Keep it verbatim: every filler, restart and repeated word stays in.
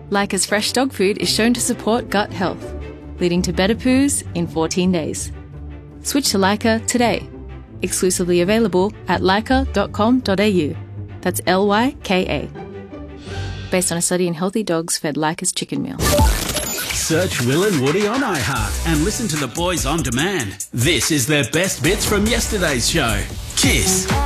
Leica's fresh dog food is shown to support gut health, leading to better poos in fourteen days. Switch to Leica today. Exclusively available at leica dot com dot a u. That's L Y K A. Based on a study in healthy dogs fed Leica's chicken meal. Search Will and Woody on iHeart and listen to the boys on demand. This is their best bits from yesterday's show. Kiss.